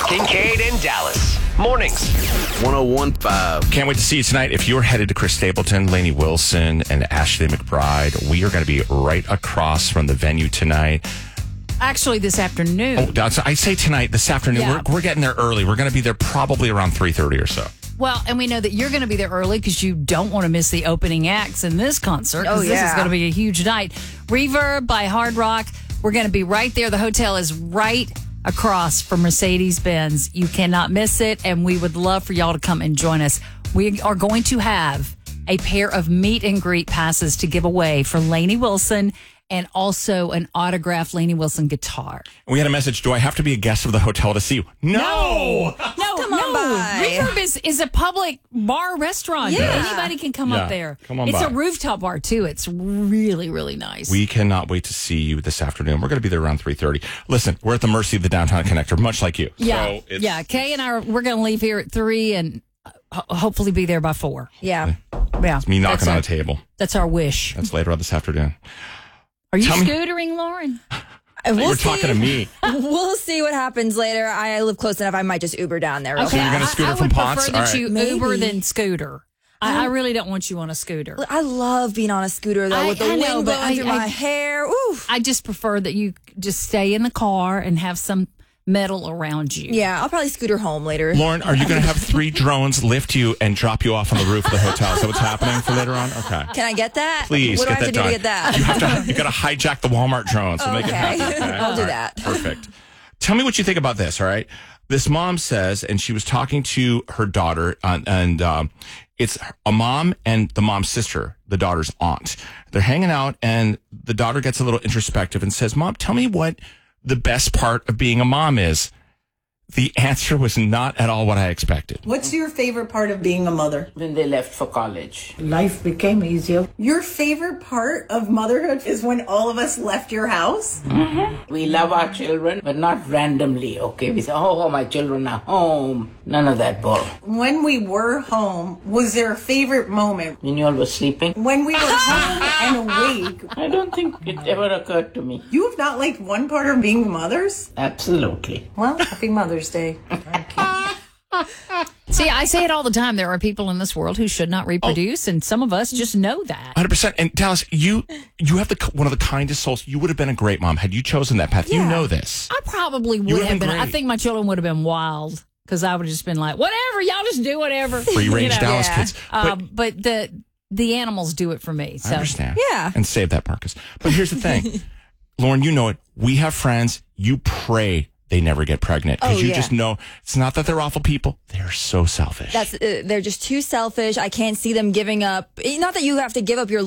Kincaid and Dallas. Mornings. 101.5. Can't wait to see you tonight. If you're headed to Chris Stapleton, Lainey Wilson, and Ashley McBride, we are going to be right across from the venue tonight. Actually, this afternoon. I say tonight, this afternoon. Yeah. We're getting there early. We're going to be there probably around 3:30 or so. Well, and we know that you're going to be there early because you don't want to miss the opening acts in this concert. Oh, This is yeah. going to be a huge night. Reverb by Hard Rock. We're going to be right there. The hotel is right across from Mercedes-Benz. You cannot miss it, and we would love for y'all to come and join us. We are going to have a pair of meet and greet passes to give away for Lainey Wilson and also an autographed Lainey Wilson guitar. We had a message. Do I have to be a guest of the hotel to see you? No. Come on by. Reverb is a public bar restaurant. Yeah. Anybody can come Yeah, up there. come on it's by. a rooftop bar, too. It's really, really nice. We cannot wait to see you this afternoon. We're going to be there around 3:30. Listen, we're at the mercy of the Downtown Connector, much like you. yeah. So it's, yeah. Kay and I, we're going to leave here at 3 and hopefully be there by 4. Yeah. Yeah. Me knocking on our, a table. That's our wish. That's later on this afternoon. Are you Tell me- scootering, Lauren? You're talking to me. We'll see what happens later. I live close enough. I might just Uber down there. Real So you're fast. gonna scooter I from would Ponce? prefer that All right. you Maybe. Uber than scooter. I really don't want you on a scooter. I love being on a scooter though, with the I know, wind but going through my hair. Oof. I just prefer that you just stay in the car and have some metal around you. Yeah, I'll probably scooter home later. Lauren, are you going to have 3 drones lift you and drop you off on the roof of the hotel? Is that what's happening for later on? Okay. Can I get that? Please What do I get have to that do to done. get that? You got to hijack the Walmart drone. So make it Okay. happen. Okay? I'll do All that. Perfect. Tell me what you think about this. All right. This mom says, and she was talking to her daughter, and it's a mom and the mom's sister, the daughter's aunt. They're hanging out, and the daughter gets a little introspective and says, "Mom, tell me what the best part of being a mom is." The answer was not at all what I expected. What's your favorite part of being a mother? When they left for college. Life became easier. Your favorite part of motherhood is when all of us left your house? We love our children, but not randomly, okay? We say, oh, my children are home. None of that bull. When we were home, was there a favorite moment? When you all were sleeping? When we were home and awake, I don't think it ever occurred to me. you have not liked one part of being mothers? Absolutely. Well, happy Mother's Day. See, I say it all the time. There are people in this world who should not reproduce, and some of us just know that. 100%. And Dallas, you have one of the kindest souls. You would have been a great mom had you chosen that path. You Yeah. know this. I probably You would would've have been been. I great. think my children would have been wild because I would have just been like, whatever, y'all just do whatever. Free range You know? Dallas Yeah. kids. But the animals do it for me. I So understand. Yeah. And save that, Marcus. But here's the thing. Lauren, you know it. We have friends. You pray they never get pregnant because Oh, you yeah. just know it's not that they're awful people. They're so selfish. They're just too selfish. I can't see them giving up. Not that you have to give up your